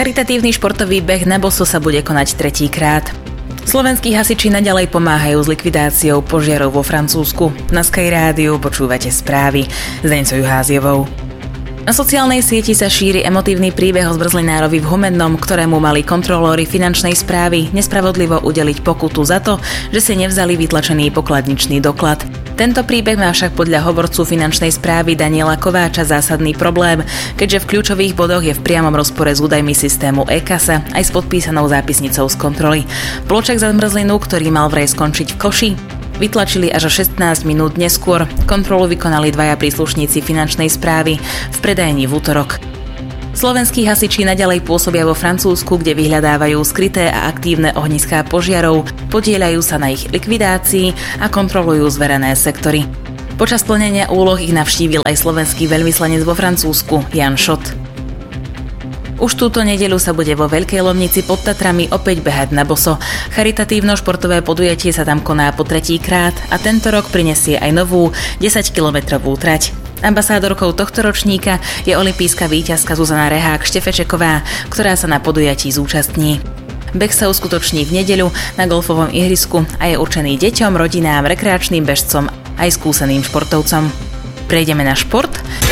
Charitatívny športový beh na boso sa bude konať tretíkrát. Slovenskí hasiči naďalej pomáhajú s likvidáciou požiarov vo Francúzsku. Na Sky Rádiu počúvate správy s Deňcou Juháziovou. Na sociálnej sieti sa šíri emotívny príbeh o zmrzlinárovi v Humennom, ktorému mali kontrolóri finančnej správy nespravodlivo udeliť pokutu za to, že si nevzali vytlačený pokladničný doklad. Tento príbeh má však podľa hovorcu finančnej správy Daniela Kováča zásadný problém, keďže v kľúčových bodoch je v priamom rozpore s údajmi systému e-kasa aj s podpísanou zápisnicou z kontroly. Bloček za zmrzlinu, ktorý mal vraj skončiť v koši, vytlačili až o 16 minút neskôr. Kontrolu vykonali dvaja príslušníci finančnej správy v predajni v útorok. Slovenskí hasiči naďalej pôsobia vo Francúzsku, kde vyhľadávajú skryté a aktívne ohniská požiarov, podieľajú sa na ich likvidácii a kontrolujú zverené sektory. Počas plnenia úloh ich navštívil aj slovenský veľvyslanec vo Francúzsku Jan Šot. Už túto nedeľu sa bude vo Veľkej Lomnici pod Tatrami opäť behať na boso. Charitatívno-športové podujatie sa tam koná po tretíkrát a tento rok prinesie aj novú 10-kilometrovú trať. Ambasádorkou tohto ročníka je olympijská víťazka Zuzana Rehák-Štefečeková, ktorá sa na podujatí zúčastní. Beh sa uskutoční v nedeľu na golfovom ihrisku a je určený deťom, rodinám, rekreačným bežcom aj skúseným športovcom. Prejdeme na šport.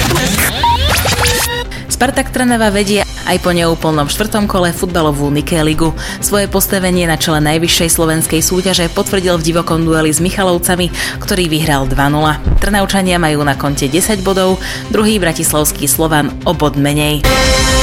Spartak Trnava vedie aj po neúplnom 4. kole futbalovú Nike ligu. Svoje postavenie na čele najvyššej slovenskej súťaže potvrdil v divokom dueli s Michalovcami, ktorý vyhral 2-0. Trnavčania majú na konte 10 bodov, druhý bratislavský Slovan o bod menej.